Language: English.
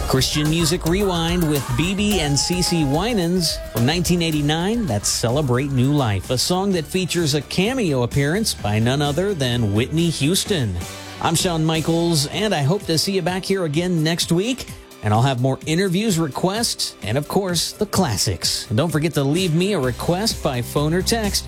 Christian Music Rewind with BB and CeCe Winans from 1989. That's Celebrate New Life, a song that features a cameo appearance by none other than Whitney Houston. I'm Shawn Michaels, and I hope to see you back here again next week. And I'll have more interviews, requests, and of course, the classics. And don't forget to leave me a request by phone or text.